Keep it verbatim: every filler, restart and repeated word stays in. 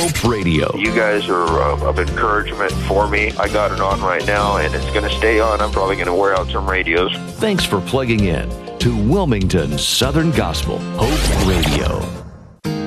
Hope Radio. You guys are uh, of encouragement for me. I got it on right now, and it's going to stay on. I'm probably going to wear out some radios. Thanks for plugging in to Wilmington Southern Gospel Hope Radio.